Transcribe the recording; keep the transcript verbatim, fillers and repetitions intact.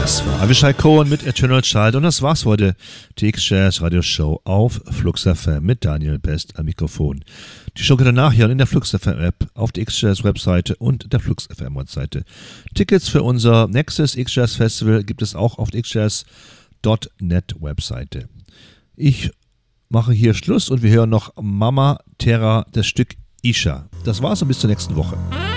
Das war Avishai Cohen mit Eternal Child und das war's heute. Die X-Jazz Radio Show auf Flux F M mit Daniel Best am Mikrofon. Die Show könnt ihr nachhören in der Flux F M App, auf der X-Jazz Webseite und der Flux F M Webseite. Tickets für unser nächstes X-Jazz Festival gibt es auch auf der x jazz punkt net Webseite. Ich mache hier Schluss und wir hören noch Mama Terra, das Stück Isha. Das war's und bis zur nächsten Woche.